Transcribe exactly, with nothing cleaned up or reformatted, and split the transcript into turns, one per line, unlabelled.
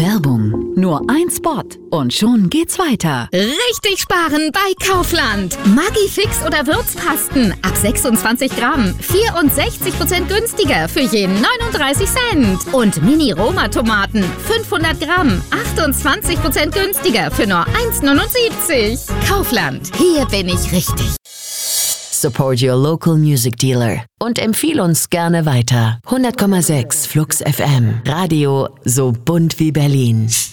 Werbung. Nur ein Spot und schon geht's weiter.
Richtig sparen bei Kaufland. Maggi-Fix oder Würzpasten ab sechsundzwanzig Gramm. vierundsechzig Prozent günstiger für je neununddreißig Cent. Und Mini-Roma-Tomaten fünfhundert Gramm. achtundzwanzig Prozent günstiger für nur eins neunundsiebzig. Kaufland. Hier bin ich richtig.
Support your local music dealer und empfehle uns gerne weiter. hundert Komma sechs Flux F M. Radio so bunt wie Berlin.